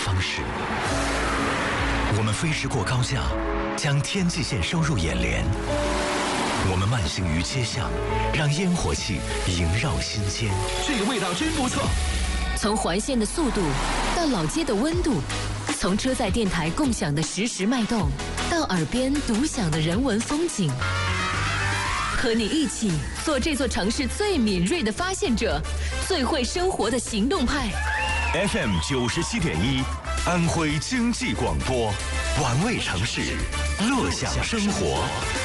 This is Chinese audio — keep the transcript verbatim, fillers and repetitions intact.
方式。我们飞驰过高架，将天际线收入眼帘。我们慢行于街巷，让烟火气萦绕心间。 这个味道真不错。 从环线的速度到老街的温度，从车载电台共享的实时脉动，到耳边独享的人文风景。和你一起做这座城市最敏锐的发现者，最会生活的行动派。 F M 九十七点一，安徽经济广播，玩味城市，乐享生活。